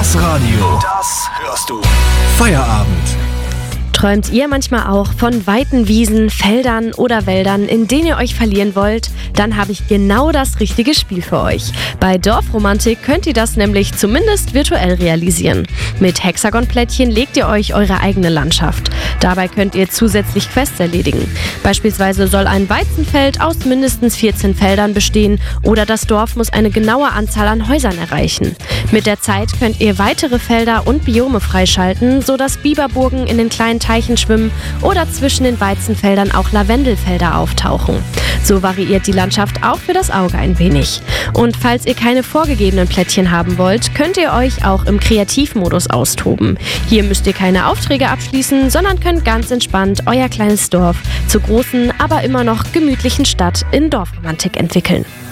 Das Radio. Das hörst du. Feierabend. Träumt ihr manchmal auch von weiten Wiesen, Feldern oder Wäldern, in denen ihr euch verlieren wollt? Dann habe ich genau das richtige Spiel für euch. Bei Dorfromantik könnt ihr das nämlich zumindest virtuell realisieren. Mit Hexagonplättchen legt ihr euch eure eigene Landschaft. Dabei könnt ihr zusätzlich Quests erledigen. Beispielsweise soll ein Weizenfeld aus mindestens 14 Feldern bestehen oder das Dorf muss eine genaue Anzahl an Häusern erreichen. Mit der Zeit könnt ihr weitere Felder und Biome freischalten, sodass Biberburgen in den kleinen Teichen schwimmen oder zwischen den Weizenfeldern auch Lavendelfelder auftauchen. So variiert die Landschaft auch für das Auge ein wenig. Und falls ihr keine vorgegebenen Plättchen haben wollt, könnt ihr euch auch im Kreativmodus austoben. Hier müsst ihr keine Aufträge abschließen, sondern könnt ganz entspannt euer kleines Dorf zur großen, aber immer noch gemütlichen Stadt in Dorfromantik entwickeln.